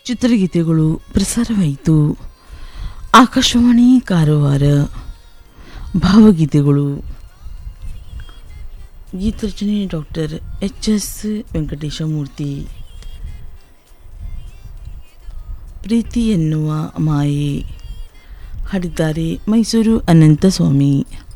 ಚಿತ್ರಗೀತೆಗಳು ಪ್ರಸಾರವಾಯಿತು. ಆಕಾಶವಾಣಿ ಕಾರವಾರ. ಭಾವಗೀತೆಗಳು. ಗೀತರಚನೆ ಡಾಕ್ಟರ್ ಎಚ್.ಎಸ್. ವೆಂಕಟೇಶಮೂರ್ತಿ. ಪ್ರೀತಿ ಎನ್ನುವ ಮಾಯೆ ಹಾಡಿದ್ದಾರೆ ಮೈಸೂರು ಅನಂತಸ್ವಾಮಿ.